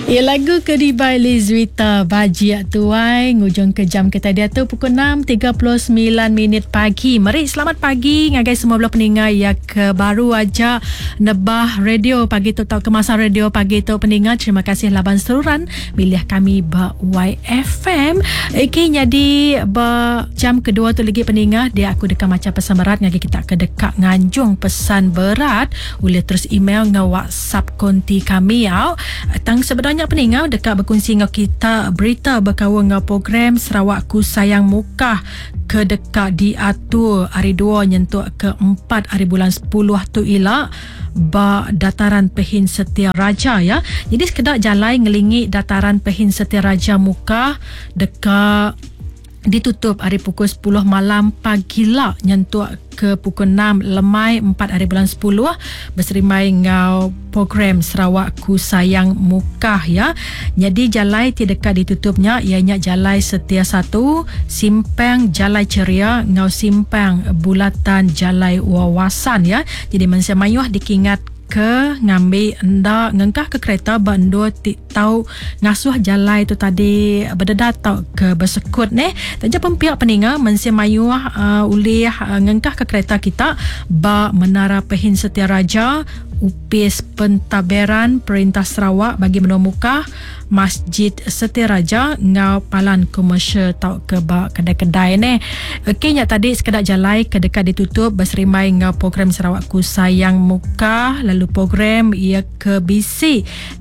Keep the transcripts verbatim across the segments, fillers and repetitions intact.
Ya, lagu Kedibai Lizwita Baji Tuai ngujung ke jam kita dia tu pukul enam tiga puluh sembilan minit pagi. Mari selamat pagi ngagai semua belah pendengar yang ke baru aja nebah radio pagi tu tau kemasan radio pagi tu pendengar. Terima kasih laban seluruhan milih kami ba Y F M. Okey, jadi ba jam kedua tu lagi pendengar dia aku dekat macam pesan berat ngagai kita ke dekat nganjung pesan berat boleh terus email nge WhatsApp konti kami au. Tang sebenarnya pendengar dekat berkongsi dengan kita berita berkawal dengan program Sarawakku Sayang Muka ke dekat diatur hari dua nyentuh ke empat hari bulan sepuluh tu ila ba dataran Pehin Setia Raja ya. Jadi sekedar jalan ngelingi dataran Pehin Setia Raja Muka dekat ditutup hari pukul sepuluh malam pagi lah nyentuh ke pukul enam lemai empat hari bulan sepuluh berserimai ngau program Sarawakku Sayang Muka ya. Jadi jalai tidak dekat ditutupnya ianya jalai Setia satu simpang jalai ceria ngau simpang bulatan jalai wawasan ya. Jadi mensemayuh dikingat ke ngambil anda ngengkah ke kereta bandu tahu ngasuh jalai tu tadi berdedat tau ke bersekut ne taja pempiak peninga mensemayuh uh, ulih uh, ngengkah ke kereta kita ba Menara Pehin Setia Raja Upis Pentaberan Perintah Sarawak bagi menemuka Masjid Setia Raja ngau palan komersial tau ke ba kedai-kedai ne. Okey nya tadi sekedar jalai ke dekat ditutup berserimai ngau program Sarawakku Sayang Muka lalu program ia ke bisi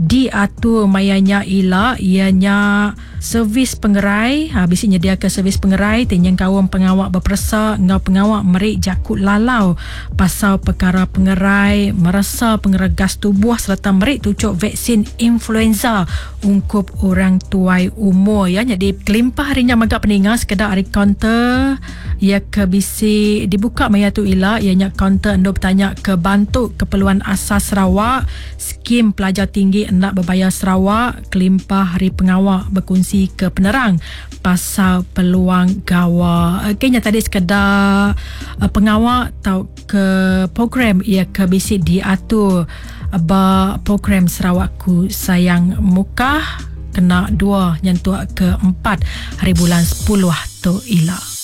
diatur mayanya ila ianya servis pengerai ha bisinya dia ke servis pengerai tenyang kawam pengawak berperasa ngau pengawak merik jakut lalau pasal perkara pengerai merasa pengeregas tubuh serta merik tucuk vaksin influenza ungkup orang tuai umur ya. Jadi kelimpah harinya magak pendengar sekedar hari kaunter ia ke bisi dibuka maya tu ila ianya kaunter anda bertanya ke bantu keperluan asas Sarawak skim pelajar tinggi anak berbayar Sarawak kelimpah hari pengawak berkongsi ke penerang pasal peluang gawa. Okeynya tadi sekedar uh, pengawak tau ke program ia ke bisi diatur ba program Sarawakku Sayang Muka kena dua nyentuh ke empat hari bulan sepuluh tu ila.